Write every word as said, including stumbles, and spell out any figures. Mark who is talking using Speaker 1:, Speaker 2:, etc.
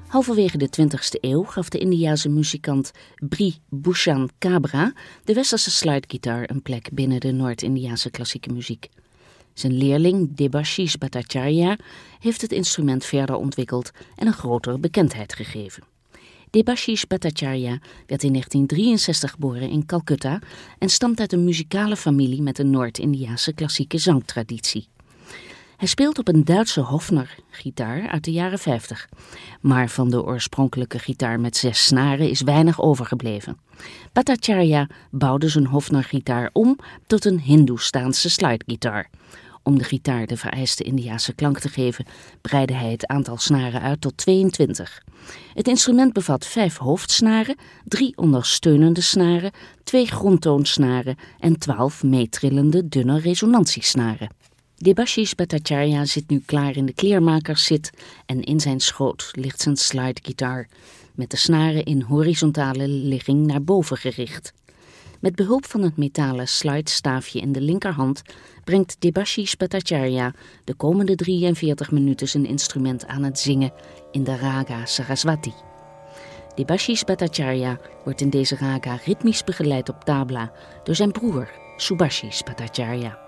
Speaker 1: Halverwege de twintigste eeuw gaf de Indiase muzikant Bri Bhushan Kabra de westerse slidegitaar een plek binnen de Noord-Indiase klassieke muziek. Zijn leerling Debashish Bhattacharya heeft het instrument verder ontwikkeld en een grotere bekendheid gegeven. Debashish Bhattacharya werd in negentien drieënzestig geboren in Calcutta en stamt uit een muzikale familie met een Noord-Indiase klassieke zangtraditie. Hij speelt op een Duitse Hofner-gitaar uit de jaren vijftig, maar van de oorspronkelijke gitaar met zes snaren is weinig overgebleven. Bhattacharya bouwde zijn Hofner-gitaar om tot een Hindoestaanse slidegitaar. Om de gitaar de vereiste Indiase klank te geven, breidde hij het aantal snaren uit tot tweeëntwintig. Het instrument bevat vijf hoofdsnaren, drie ondersteunende snaren, twee grondtoonsnaren en twaalf meetrillende dunne resonantiesnaren. Debashish Bhattacharya zit nu klaar in de kleermakerszit en in zijn schoot ligt zijn slidegitaar, met de snaren in horizontale ligging naar boven gericht. Met behulp van het metalen slidestaafje in de linkerhand brengt Debashish Bhattacharya de komende drieënveertig minuten zijn instrument aan het zingen in de raga Saraswati. Debashish Bhattacharya wordt in deze raga ritmisch begeleid op tabla door zijn broer Subhashish Bhattacharya.